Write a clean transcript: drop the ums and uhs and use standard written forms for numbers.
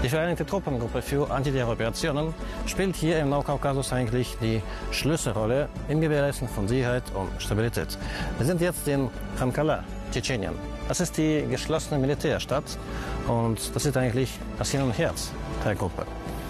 Die Vereinigte Truppengruppe für Antiterroroperationen spielt hier im Nordkaukasus eigentlich die Schlüsselrolle im Gewährleisten von Sicherheit und Stabilität. Wir sind jetzt in Khankala, Tschetschenien. Das ist die geschlossene Militärstadt und das ist eigentlich das Hirn und Herz der Gruppe.